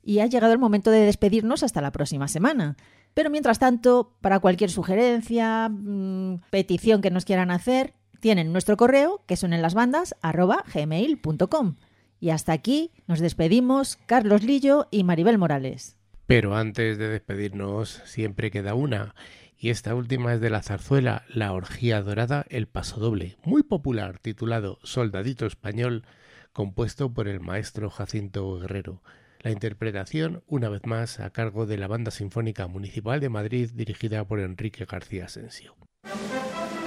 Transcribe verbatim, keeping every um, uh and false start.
Y ha llegado el momento de despedirnos hasta la próxima semana. Pero mientras tanto, para cualquier sugerencia, mmm, petición que nos quieran hacer, tienen nuestro correo, que son en las bandas arroba gmail punto com. Y hasta aquí nos despedimos Carlos Lillo y Maribel Morales. Pero antes de despedirnos siempre queda una, y esta última es de la zarzuela La Orgía Dorada, el pasodoble, muy popular, titulado Soldadito Español, compuesto por el maestro Jacinto Guerrero. La interpretación, una vez más, a cargo de la Banda Sinfónica Municipal de Madrid, dirigida por Enrique García Asensio.